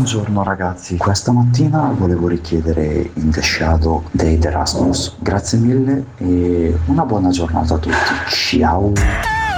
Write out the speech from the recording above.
Buongiorno ragazzi, questa mattina volevo richiedere In The Shadow dei The Rasmus. Grazie mille e una buona giornata a tutti. Ciao!